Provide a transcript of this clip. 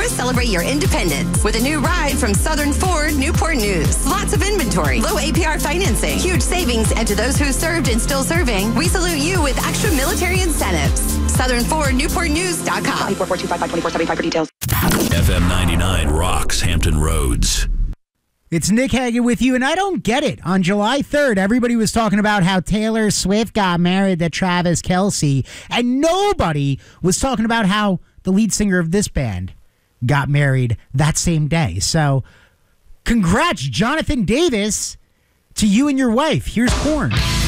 celebrate your independence with a new ride from Southern Ford Newport News. Lots of inventory, low APR financing, huge savings, and to those who served and still serving, we salute you with extra military incentives. SouthernFordNewportNews.com. 44255-2475 for details. FM 99 rocks Hampton Roads. It's Nick Hagan with you, and I don't get it. On July 3rd, everybody was talking about how Taylor Swift got married to Travis Kelce, and nobody was talking about how the lead singer of this band got married that same day. So, congrats, Jonathan Davis, to you and your wife. Here's Korn.